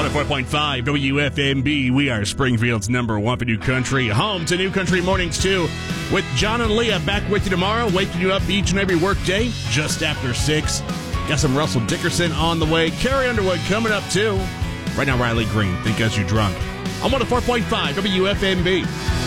104.5 WFMB. We are Springfield's number one for New Country. Home to New Country Mornings, too. With John and Leah back with you tomorrow, waking you up each and every workday just after 6. Got some Russell Dickerson on the way. Carrie Underwood coming up, too. Right now, Riley Green, Think As You Drunk. I'm 104.5 WFMB.